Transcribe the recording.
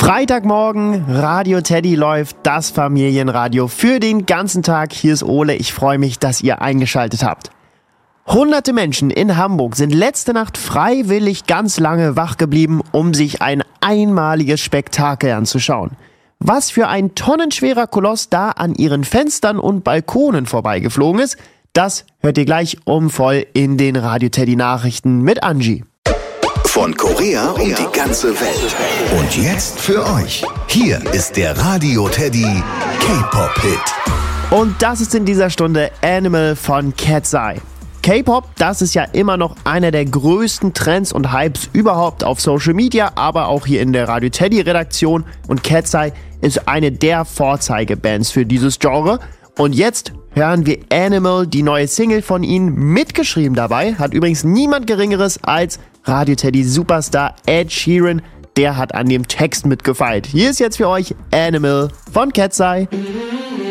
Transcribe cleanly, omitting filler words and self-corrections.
Freitagmorgen, Radio Teddy läuft, das Familienradio für den ganzen Tag. Hier ist Ole, ich freue mich, dass ihr eingeschaltet habt. Hunderte Menschen in Hamburg sind letzte Nacht freiwillig ganz lange wach geblieben, um sich ein einmaliges Spektakel anzuschauen. Was für ein tonnenschwerer Koloss da an ihren Fenstern und Balkonen vorbeigeflogen ist, das hört ihr gleich voll in den Radio Teddy Nachrichten mit Angie. Von Korea um die ganze Welt. Und jetzt für euch. Hier ist der Radio Teddy K-Pop-Hit. Und das ist in dieser Stunde Animal von Cat's Eye. K-Pop, das ist ja immer noch einer der größten Trends und Hypes überhaupt auf Social Media, aber auch hier in der Radio Teddy Redaktion. Und Cat's Eye ist eine der Vorzeigebands für dieses Genre. Und jetzt hören wir Animal, die neue Single von ihnen, mitgeschrieben dabei. Hat übrigens niemand Geringeres als Radio Teddy Superstar Ed Sheeran. Der hat an dem Text mitgefeilt. Hier ist jetzt für euch Animal von Cat's Eye.